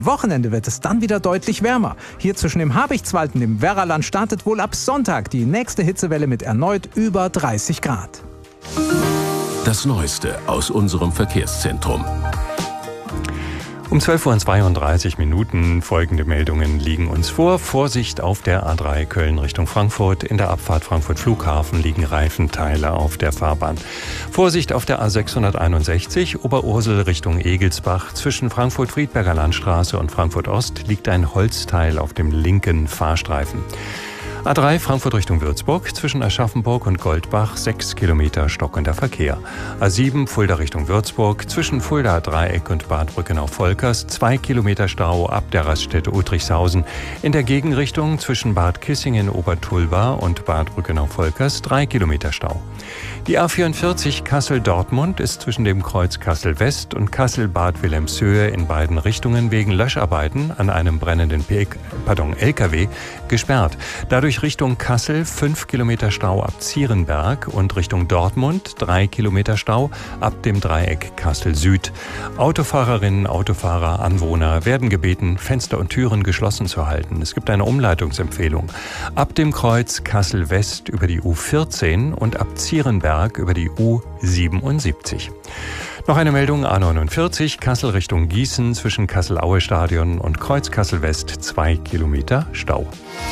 Wochenende wird es dann wieder deutlich wärmer. Hier zwischen dem Habichtswald und dem Werraland startet wohl ab Sonntag die nächste Hitzewelle mit erneut über 30 Grad. Das Neueste aus unserem Verkehrszentrum. Um 12:32 Uhr folgende Meldungen liegen uns vor. Vorsicht auf der A3 Köln Richtung Frankfurt. In der Abfahrt Frankfurt Flughafen liegen Reifenteile auf der Fahrbahn. Vorsicht auf der A661 Oberursel Richtung Egelsbach. Zwischen Frankfurt-Friedberger Landstraße und Frankfurt Ost liegt ein Holzteil auf dem linken Fahrstreifen. A3 Frankfurt Richtung Würzburg, zwischen Aschaffenburg und Goldbach 6 Kilometer stockender Verkehr. A7 Fulda Richtung Würzburg, zwischen Fulda Dreieck und Bad Brückenau-Volkers 2 Kilometer Stau ab der Raststätte Udrichshausen. In der Gegenrichtung zwischen Bad Kissingen-Obertulba und Bad Brückenau-Volkers 3 Kilometer Stau. Die A44 Kassel-Dortmund ist zwischen dem Kreuz Kassel-West und Kassel-Bad Wilhelmshöhe in beiden Richtungen wegen Löscharbeiten an einem brennenden LKW gesperrt. Dadurch Richtung Kassel 5 Kilometer Stau ab Zierenberg und Richtung Dortmund 3 Kilometer Stau ab dem Dreieck Kassel Süd. Autofahrerinnen, Autofahrer, Anwohner werden gebeten, Fenster und Türen geschlossen zu halten. Es gibt eine Umleitungsempfehlung. Ab dem Kreuz Kassel West über die U14 und ab Zierenberg über die U77. Noch eine Meldung, A49, Kassel Richtung Gießen, zwischen Kassel-Aue-Stadion und Kreuz Kassel West 2 Kilometer Stau.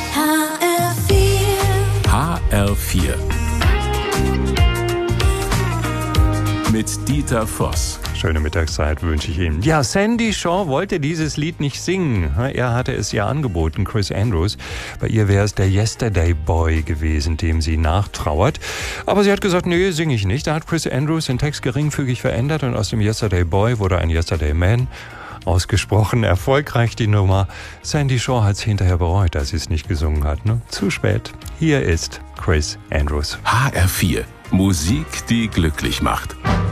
HR4 mit Dieter Voss. Schöne Mittagszeit wünsche ich Ihnen. Ja, Sandy Shaw wollte dieses Lied nicht singen. Er hatte es ihr angeboten, Chris Andrews. Bei ihr wäre es der Yesterday Boy gewesen, dem sie nachtrauert. Aber sie hat gesagt, nee, singe ich nicht. Da hat Chris Andrews den Text geringfügig verändert und aus dem Yesterday Boy wurde ein Yesterday Man. Ausgesprochen erfolgreich die Nummer. Sandy Shaw hat es hinterher bereut, dass sie es nicht gesungen hat. Ne? Zu spät. Hier ist Chris Andrews. HR4. Musik, die glücklich macht.